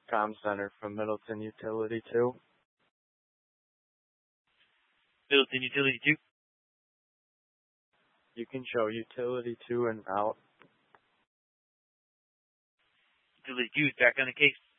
comm center from Middleton Utility 2. Middleton Utility 2. You can show Utility 2 and out. Utility 2 is back on the case.